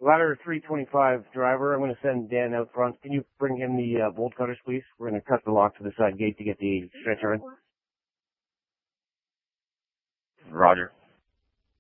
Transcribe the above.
Ladder 325 driver, I'm going to send Dan out front. Can you bring him the bolt cutters, please? We're going to cut the lock to the side gate to get the stretcher in. Roger.